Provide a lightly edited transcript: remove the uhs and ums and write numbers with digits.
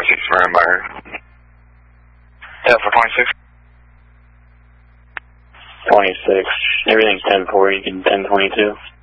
26 for Empire. Yeah, for 26. 26. Everything's 10-4. You can 10-22.